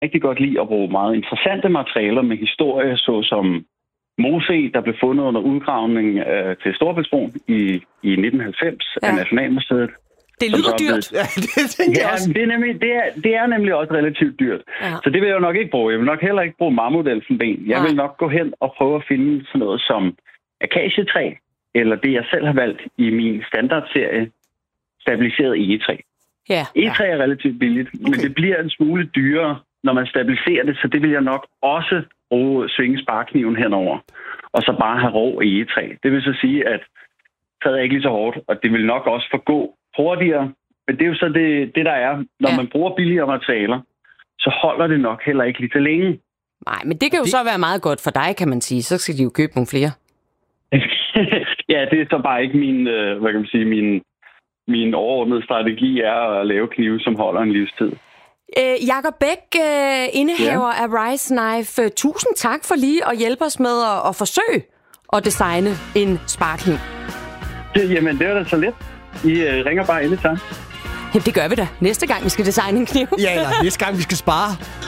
rigtig godt lide at bruge meget interessante materialer med historie, såsom moseeg, der blev fundet under udgravning til Storebæltsbroen i 1990 af Nationalmuseet. Det lyder dyrt. Ja, det tænker jeg også. Det er nemlig også relativt dyrt. Ja. Så det vil jeg jo nok ikke bruge. Jeg vil nok heller ikke bruge mammutelfenben. Jeg vil nok gå hen og prøve at finde sådan noget som akacietræ, eller det, jeg selv har valgt i min standardserie, stabiliseret egetræ. Ja. Egetræ er relativt billigt, men det bliver en smule dyrere, når man stabiliserer det, så det vil jeg nok også svinge sparkniven henover, og så bare have rå egetræ. Det vil så sige, at træet er ikke lige så hårdt, og det vil nok også forgå hurtigere. Men det er jo så det der er. Når man bruger billigere materialer, så holder det nok heller ikke lige så længe. Nej, men det kan jo så være meget godt for dig, kan man sige. Så skal de jo købe nogle flere. Ja, det er så bare ikke min overordnede strategi er at lave knive, som holder en livstid. Jakob Bech, indehaver af Rice Knife. Tusind tak for lige at hjælpe os med at forsøge at designe en sparkniv. Jamen, det var da så let. I ringer bare anytime. Jamen, det gør vi da. Næste gang, vi skal designe en kniv. Ja, eller næste gang, vi skal spare.